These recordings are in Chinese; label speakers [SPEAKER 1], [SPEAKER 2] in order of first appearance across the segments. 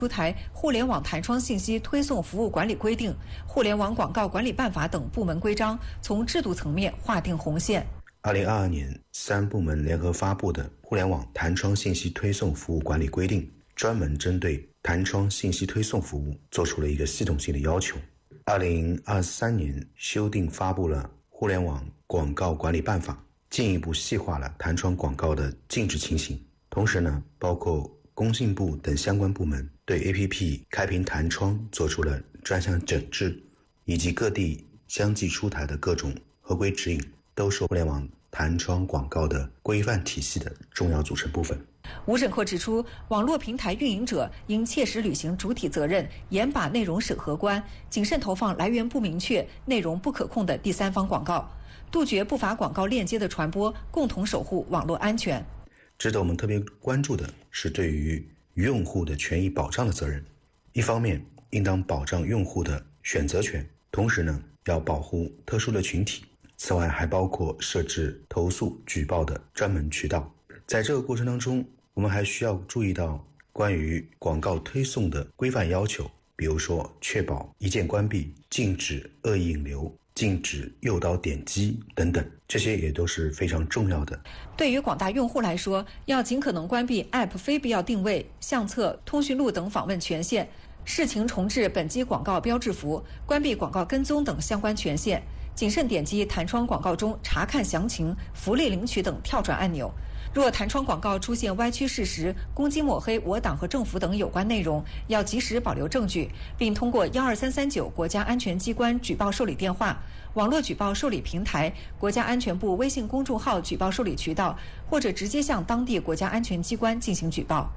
[SPEAKER 1] 出台《互联网弹窗信息推送服务管理规定》《互联网广告管理办法》等部门规章，从制度层面划定红线。
[SPEAKER 2] 2022年3部门联合发布的《互联网弹窗信息推送服务管理规定》，专门针对弹窗信息推送服务做出了一个系统性的要求。2023年修订发布了《互联网广告管理办法》，进一步细化了弹窗广告的禁止情形。同时呢，包括工信部等相关部门对 APP 开屏弹窗做出了专项整治，以及各地相继出台的各种合规指引，都是互联网弹窗广告的规范体系的重要组成部分。
[SPEAKER 1] 吴审课指出，网络平台运营者应切实履行主体责任，严把内容审核关，谨慎投放来源不明确、内容不可控的第三方广告，杜绝不法广告链接的传播，共同守护网络安全。
[SPEAKER 2] 值得我们特别关注的是对于用户的权益保障的责任。一方面应当保障用户的选择权，同时呢要保护特殊的群体。此外还包括设置投诉举报的专门渠道。在这个过程当中，我们还需要注意到关于广告推送的规范要求，比如说确保一键关闭、禁止恶意引流、禁止诱导点击等等，这些也都是非常重要的。
[SPEAKER 1] 对于广大用户来说，要尽可能关闭 App 非必要定位、相册、通讯录等访问权限，视情重置本机广告标志符，关闭广告跟踪等相关权限，谨慎点击弹窗广告中查看详情、福利领取等跳转按钮。若弹窗广告出现歪曲事实、攻击抹黑我党和政府等有关内容，要及时保留证据，并通过12339国家安全机关举报受理电话、网络举报受理平台、国家安全部微信公众号举报受理渠道，或者直接向当地国家安全机关进行举报。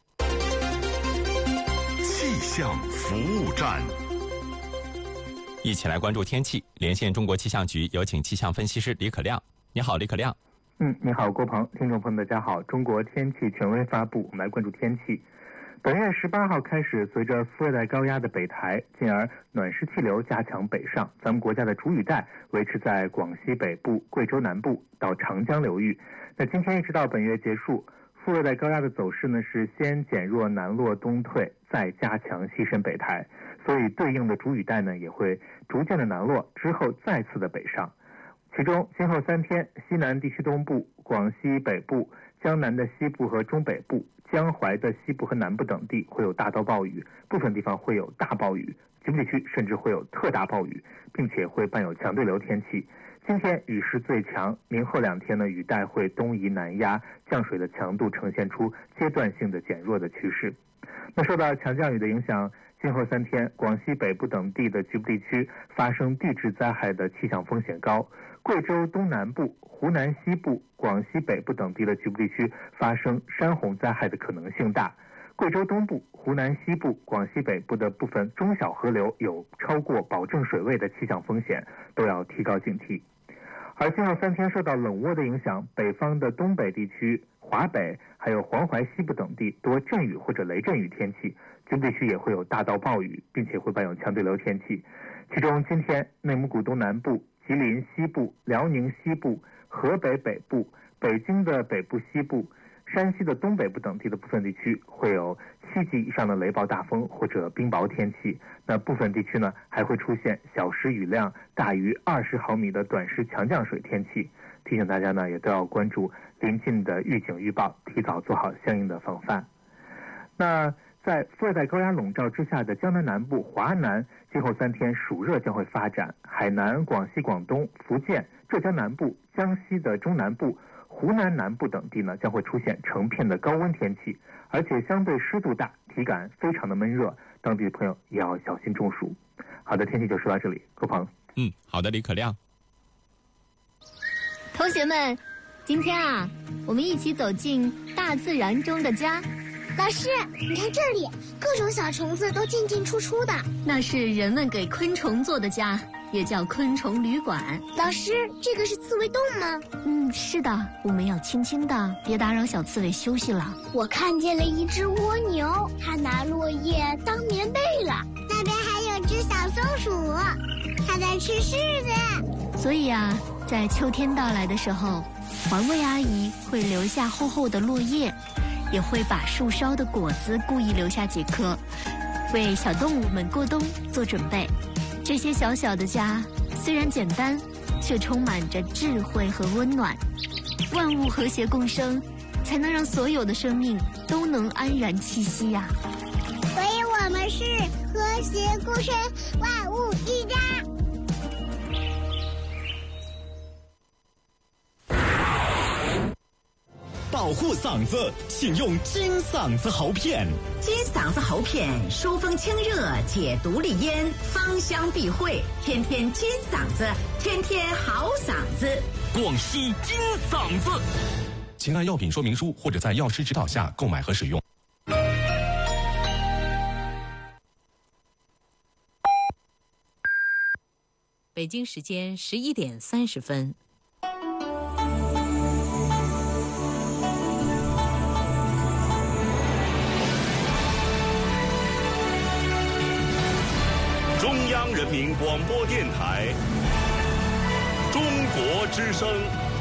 [SPEAKER 3] 气象服务站，
[SPEAKER 4] 一起来关注天气。连线中国气象局，有请气象分析师李可亮。你好，李可亮。
[SPEAKER 5] 你好，郭鹏，听众朋友大家好。中国天气权威发布，我们来关注天气。本月18号开始，随着副热带高压的北抬，进而暖湿气流加强北上，咱们国家的主雨带维持在广西北部、贵州南部到长江流域。那今天一直到本月结束，副热带高压的走势呢是先减弱南落东退，再加强西伸北抬，所以对应的主雨带呢也会逐渐的南落，之后再次的北上。其中今后3天，西南地区东部、广西北部、江南的西部和中北部、江淮的西部和南部等地会有大到暴雨，部分地方会有大暴雨，局部地区甚至会有特大暴雨，并且会伴有强对流天气。今天雨势最强，明后2天呢，雨带会东移南压，降水的强度呈现出阶段性的减弱的趋势。那受到强降雨的影响，今后3天，广西北部等地的局部地区发生地质灾害的气象风险高。贵州东南部、湖南西部、广西北部等地的局部地区发生山洪灾害的可能性大。贵州东部、湖南西部、广西北部的部分中小河流有超过保证水位的气象风险，都要提高警惕。而今后3天受到冷涡的影响，北方的东北地区、华北还有黄淮西部等地多阵雨或者雷阵雨天气，局部地区也会有大到暴雨，并且会伴有强对流天气。其中今天内蒙古东南部、吉林西部、辽宁西部、河北北部、北京的北部西部、山西的东北部等地的部分地区会有7级以上的雷暴大风或者冰雹天气。那部分地区呢还会出现小时雨量大于20毫米的短时强降水天气。提醒大家呢也都要关注临近的预警预报，提早做好相应的防范。那在副热带高压笼罩之下的江南南部、华南，今后3天暑热将会发展，海南、广西、广东、福建、浙江南部、江西的中南部、湖南南部等地呢将会出现成片的高温天气，而且相对湿度大，体感非常的闷热，当地的朋友也要小心中暑。好的，天气就说到这里，郭鹏。
[SPEAKER 4] 好的，李可亮。
[SPEAKER 6] 同学们，今天啊，我们一起走进大自然中的家。
[SPEAKER 7] 老师，你看这里，各种小虫子都进进出出的。
[SPEAKER 6] 那是人们给昆虫做的家，也叫昆虫旅馆。
[SPEAKER 7] 老师，这个是刺猬洞吗？
[SPEAKER 6] 是的，我们要轻轻的，别打扰小刺猬休息了。
[SPEAKER 7] 我看见了一只蜗牛，它拿落叶当棉被了。那边还有只小松鼠，它在吃柿子。
[SPEAKER 6] 所以啊，在秋天到来的时候，环卫阿姨会留下厚厚的落叶，也会把树梢的果子故意留下几颗， 为小动物们过冬做准备。这些小小的家虽然简单，却充满着智慧和温暖。万物和谐共生，才能让所有的生命都能安然栖息呀。
[SPEAKER 7] 所以我们是和谐共生，万物一家。
[SPEAKER 8] 保护嗓子，请用金嗓子喉片。
[SPEAKER 9] 金嗓子喉片疏风清热，解毒利咽，芳香避秽，天天金嗓子，天天好嗓子。
[SPEAKER 8] 广西金嗓子，请按药品说明书或者在药师指导下购买和使用。
[SPEAKER 10] 北京时间11点30分。
[SPEAKER 3] 中央人民广播电台，中国之声。